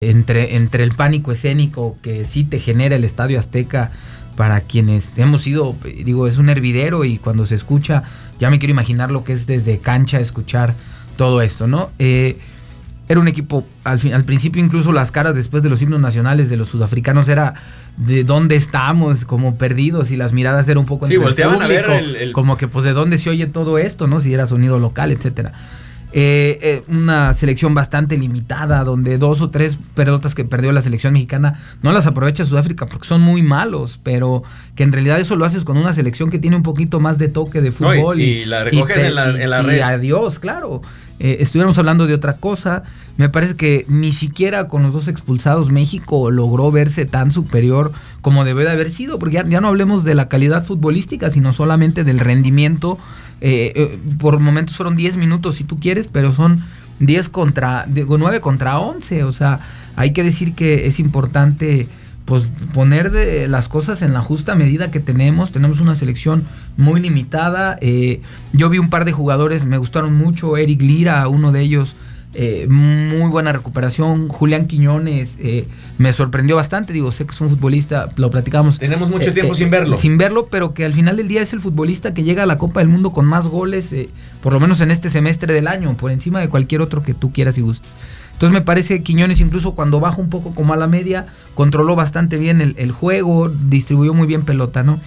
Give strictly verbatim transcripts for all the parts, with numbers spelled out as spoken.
entre, entre el pánico escénico que sí te genera el Estadio Azteca, para quienes hemos ido, digo, es un hervidero, y cuando se escucha, ya me quiero imaginar lo que es desde cancha escuchar todo esto, ¿no? Eh, era un equipo, al, fin, al principio incluso las caras después de los himnos nacionales de los sudafricanos era de dónde estamos, como perdidos, y las miradas eran un poco sí, entre volteaban el público, a ver el, el... como que pues de dónde se oye todo esto, ¿no? Si era sonido local, etcétera. Eh, eh, una selección bastante limitada, donde dos o tres pelotas que perdió la selección mexicana no las aprovecha Sudáfrica porque son muy malos, pero que en realidad eso lo haces con una selección que tiene un poquito más de toque de fútbol. No, y, y, y la recoges y te, en la, en la y, red. Y adiós, claro. Eh, estuviéramos hablando de otra cosa. Me parece que ni siquiera con los dos expulsados México logró verse tan superior como debe de haber sido, porque ya, ya no hablemos de la calidad futbolística, sino solamente del rendimiento. Eh, eh, por momentos fueron diez minutos si tú quieres, pero son diez contra, digo, nueve contra once, o sea, hay que decir que es importante pues poner de las cosas en la justa medida que tenemos. Tenemos una selección muy limitada. Eh, yo vi un par de jugadores, me gustaron mucho. Eric Lira, uno de ellos, eh, muy buena recuperación. Julián Quiñones, eh, me sorprendió bastante. Digo, sé que es un futbolista, lo platicamos. Tenemos mucho eh, tiempo eh, sin verlo. Sin verlo, pero que al final del día es el futbolista que llega a la Copa del Mundo con más goles, eh, por lo menos en este semestre del año, por encima de cualquier otro que tú quieras y gustes. Entonces me parece que Quiñones, incluso cuando baja un poco como a la media, controló bastante bien el, el juego, distribuyó muy bien pelota, ¿no?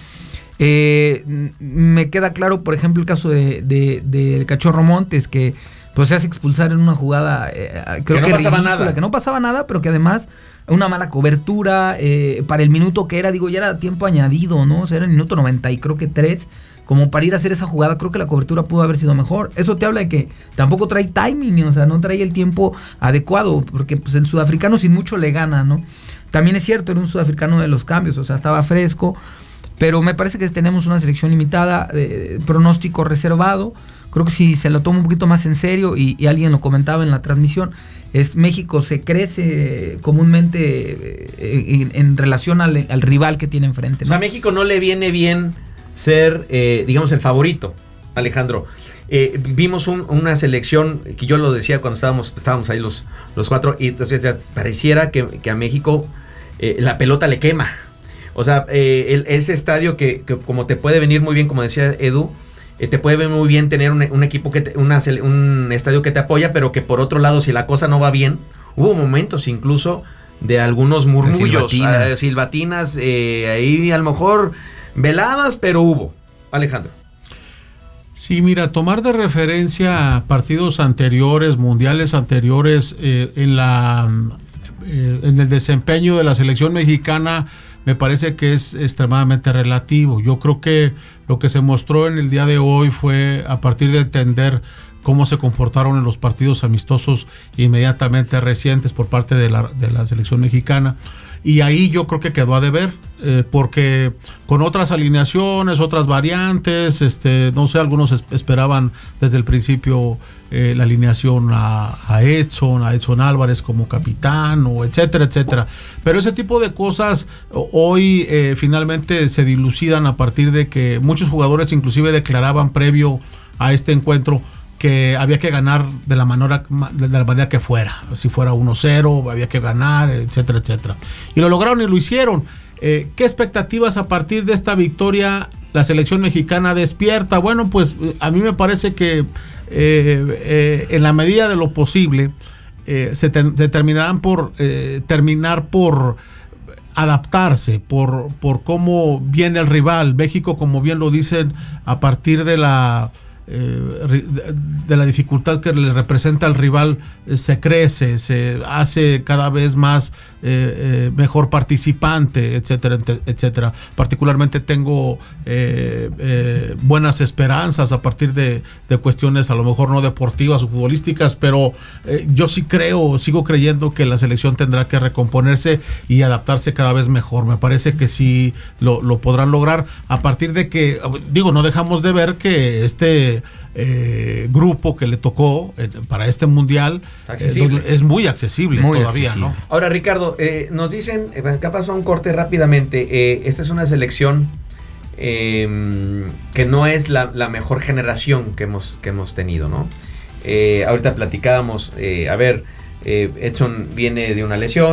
Eh, me queda claro, por ejemplo, el caso de, de, de Cachorro Montes, que pues se hace expulsar en una jugada, eh, creo que, que no pasaba ridícula, nada. que no pasaba nada, pero que además una mala cobertura, eh, para el minuto que era, digo, ya era tiempo añadido, ¿no? O sea, era el minuto noventa y creo que tres, como para ir a hacer esa jugada. Creo que la cobertura pudo haber sido mejor. Eso te habla de que tampoco trae timing, o sea, no trae el tiempo adecuado, porque pues el sudafricano sin mucho le gana, ¿no? También es cierto, era un sudafricano de los cambios, o sea, estaba fresco, pero me parece que tenemos una selección limitada, eh, pronóstico reservado. Creo que si se lo toma un poquito más en serio, y, y alguien lo comentaba en la transmisión, es México se crece comúnmente eh, en, en relación al, al rival que tiene enfrente, ¿no? O sea, a México no le viene bien ser, eh, digamos, el favorito, Alejandro. Eh, vimos un, una selección, que yo lo decía cuando estábamos, estábamos ahí los, los cuatro, y entonces ya pareciera que, que a México eh, la pelota le quema. O sea, eh, el, ese estadio que, que como te puede venir muy bien, como decía Edu, eh, te puede venir muy bien tener un, un equipo, que te, una, un estadio que te apoya, pero que por otro lado, si la cosa no va bien, hubo momentos incluso de algunos murmullos, silbatinas, eh, silbatinas eh, ahí a lo mejor veladas, pero hubo. Alejandro. Sí, mira, tomar de referencia partidos anteriores, mundiales anteriores, eh, en la eh, en el desempeño de la selección mexicana, me parece que es extremadamente relativo. Yo creo que lo que se mostró en el día de hoy fue a partir de entender cómo se comportaron en los partidos amistosos inmediatamente recientes por parte de la, de la selección mexicana. Y ahí yo creo que quedó a deber, eh, porque con otras alineaciones, otras variantes, este, no sé, algunos es, esperaban desde el principio eh, la alineación a, a Edson, a Edson Álvarez como capitán, o etcétera, etcétera. Pero ese tipo de cosas hoy eh, finalmente se dilucidan a partir de que muchos jugadores inclusive declaraban previo a este encuentro que había que ganar de la manera, de la manera que fuera, si fuera uno cero, había que ganar, etcétera, etcétera. Y lo lograron y lo hicieron. Eh, ¿Qué expectativas a partir de esta victoria la selección mexicana despierta? Bueno, pues a mí me parece que eh, eh, en la medida de lo posible eh, se, te, se terminarán por eh, terminar por adaptarse por, por cómo viene el rival. México, como bien lo dicen, a partir de la Eh, de la dificultad que le representa al rival, eh, se crece, se hace cada vez más eh, eh, mejor participante, etcétera, etcétera. Particularmente tengo eh, eh, buenas esperanzas a partir de, de cuestiones a lo mejor no deportivas o futbolísticas, pero eh, yo sí creo, sigo creyendo que la selección tendrá que recomponerse y adaptarse cada vez mejor. Me parece que sí lo, lo podrán lograr a partir de que, digo, no dejamos de ver que este Eh, grupo que le tocó eh, para este mundial eh, es muy accesible muy todavía, accesible. ¿No? Ahora, Ricardo, eh, nos dicen, eh, acá pasó un corte rápidamente, eh, esta es una selección eh, que no es la, la mejor generación que hemos, que hemos tenido, ¿no? Eh, ahorita platicábamos, eh, a ver, eh, Edson viene de una lesión.